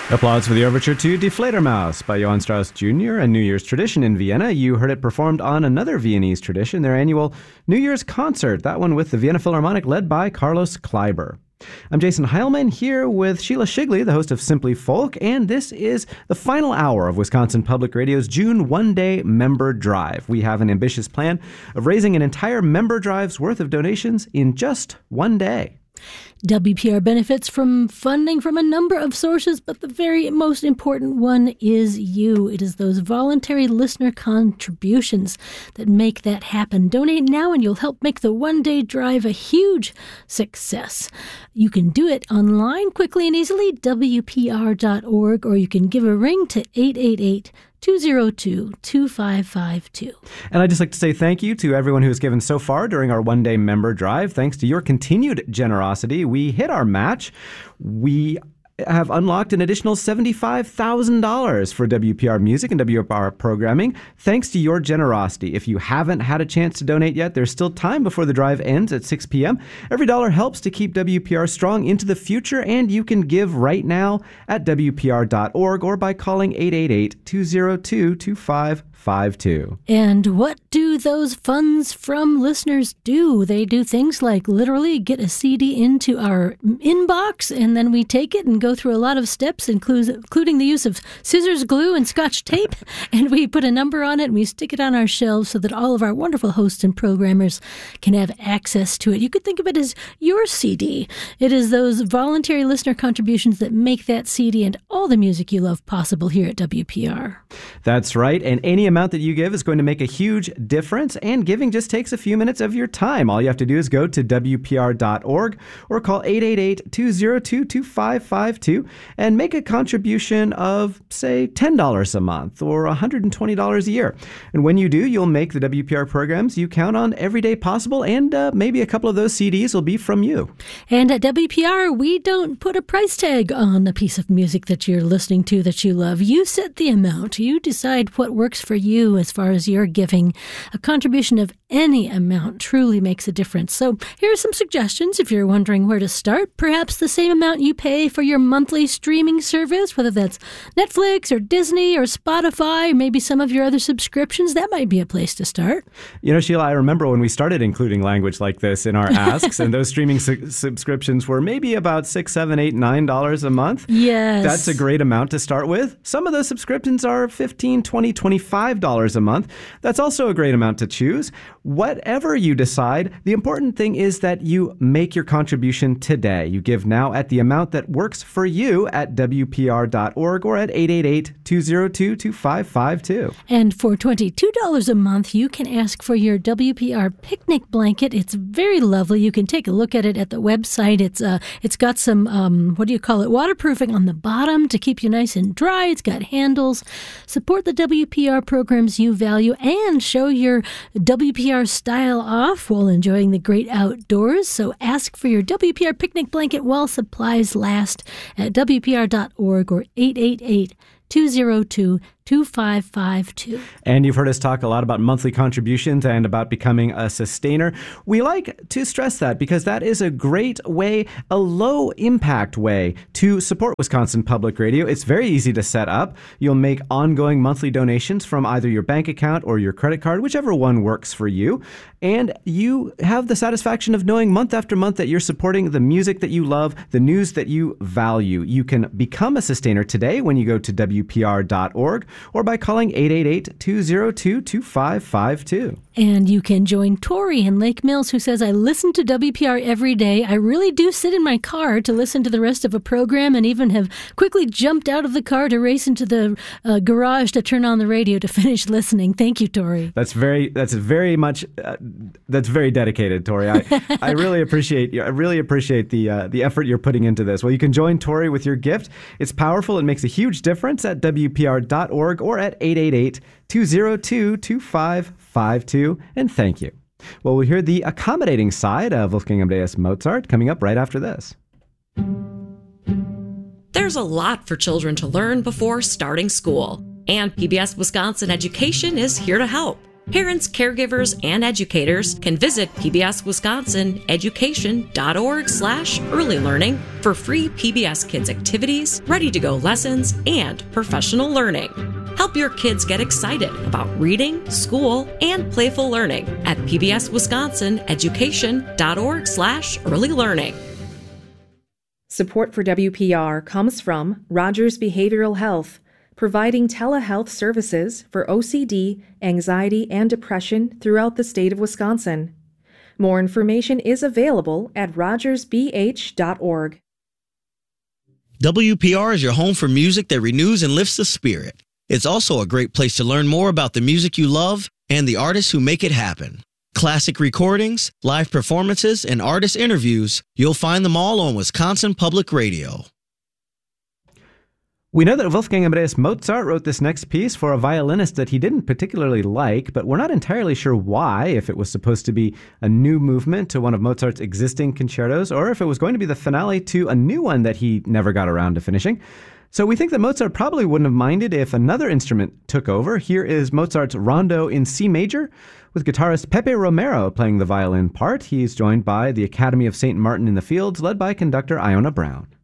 Applause for the overture to Die Fledermaus by Johann Strauss Jr., a New Year's tradition in Vienna. You heard it performed on another Viennese tradition, their annual New Year's concert, that one with the Vienna Philharmonic led by Carlos Kleiber. I'm Jason Heilman here with Sheila Shigley, the host of Simply Folk, and this is the final hour of Wisconsin Public Radio's June one-day member drive. We have an ambitious plan of raising an entire member drive's worth of donations in just one day. WPR benefits from funding from a number of sources, but the very most important one is you. It is those voluntary listener contributions that make that happen. Donate now and you'll help make the one-day drive a huge success. You can do it online quickly and easily, WPR.org, or you can give a ring to 888-202-2552. And I'd just like to say thank you to everyone who has given so far during our one-day member drive. Thanks to your continued generosity, we hit our match. We have unlocked an additional $75,000 for WPR music and WPR programming, thanks to your generosity. If you haven't had a chance to donate yet, there's still time before the drive ends at 6 p.m. Every dollar helps to keep WPR strong into the future, and you can give right now at WPR.org or by calling 888-202-2552. And what do those funds from listeners do? They do things like literally get a CD into our inbox, and then we take it and go through a lot of steps, including the use of scissors, glue, and Scotch tape, and we put a number on it and we stick it on our shelves so that all of our wonderful hosts and programmers can have access to it. You could think of it as your CD. It is those voluntary listener contributions that make that CD and all the music you love possible here at WPR. That's right, and any amount that you give is going to make a huge difference, and giving just takes a few minutes of your time. All you have to do is go to WPR.org or call 888-202-2552 and make a contribution of, say, $10 a month or $120 a year. And when you do, you'll make the WPR programs you count on every day possible, and maybe a couple of those CDs will be from you. And at WPR, we don't put a price tag on a piece of music that you're listening to that you love. You set the amount. You decide what works for you as far as your giving. A contribution of any amount truly makes a difference. So here are some suggestions if you're wondering where to start. Perhaps the same amount you pay for your monthly streaming service, whether that's Netflix or Disney or Spotify or maybe some of your other subscriptions. That might be a place to start. You know, Sheila, I remember when we started including language like this in our asks, and those streaming subscriptions were maybe about $6, $7, $8, $9 a month. Yes. That's a great amount to start with. Some of those subscriptions are $15, $20, $25 a month. That's also a great amount to choose. Whatever you decide, the important thing is that you make your contribution today. You give now at the amount that works for you at WPR.org or at 888-202-2552. And for $22 a month, you can ask for your WPR picnic blanket. It's very lovely. You can take a look at it at the website. It's got some, waterproofing on the bottom to keep you nice and dry. It's got handles. Support the WPR programs you value and show your WPR style off while enjoying the great outdoors. So ask for your WPR picnic blanket while supplies last at WPR.org or 888-202-2552. And you've heard us talk a lot about monthly contributions and about becoming a sustainer. We like to stress that because that is a great way, a low-impact way to support Wisconsin Public Radio. It's very easy to set up. You'll make ongoing monthly donations from either your bank account or your credit card, whichever one works for you. And you have the satisfaction of knowing month after month that you're supporting the music that you love, the news that you value. You can become a sustainer today when you go to WPR.org or by calling 888-202-2552. And you can join Tori in Lake Mills, who says, I listen to WPR every day. I really do sit in my car to listen to the rest of a program and even have quickly jumped out of the car to race into the garage to turn on the radio to finish listening. Thank you, Tori. That's very dedicated, Tori. I really appreciate the effort you're putting into this. Well, you can join Tori with your gift. It's powerful. It makes a huge difference at WPR.org or at 888-202-2552. And thank you. Well, we'll hear the accommodating side of Wolfgang Amadeus Mozart coming up right after this. There's a lot for children to learn before starting school, and PBS Wisconsin Education is here to help. Parents, caregivers, and educators can visit pbswisconsineducation.org/early learning for free PBS Kids activities, ready-to-go lessons, and professional learning. Help your kids get excited about reading, school, and playful learning at pbswisconsineducation.org/early learning. Support for WPR comes from Rogers Behavioral Health, providing telehealth services for OCD, anxiety, and depression throughout the state of Wisconsin. More information is available at rogersbh.org. WPR is your home for music that renews and lifts the spirit. It's also a great place to learn more about the music you love and the artists who make it happen. Classic recordings, live performances, and artist interviews, you'll find them all on Wisconsin Public Radio. We know that Wolfgang Amadeus Mozart wrote this next piece for a violinist that he didn't particularly like, but we're not entirely sure why, if it was supposed to be a new movement to one of Mozart's existing concertos, or if it was going to be the finale to a new one that he never got around to finishing. So we think that Mozart probably wouldn't have minded if another instrument took over. Here is Mozart's Rondo in C major, with guitarist Pepe Romero playing the violin part. He's joined by the Academy of St. Martin in the Fields, led by conductor Iona Brown.